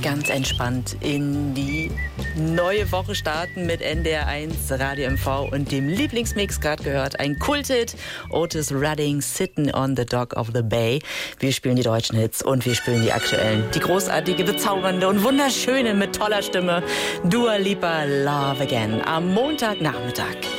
ganz entspannt in die neue Woche starten mit NDR1 Radio MV und dem Lieblingsmix, gerade gehört, ein Kulthit, Otis Redding, Sittin' on the Dock of the Bay. Wir spielen die deutschen Hits und wir spielen die aktuellen. Die großartige, bezaubernde und wunderschöne mit toller Stimme Dua Lipa, Love Again am Montagnachmittag.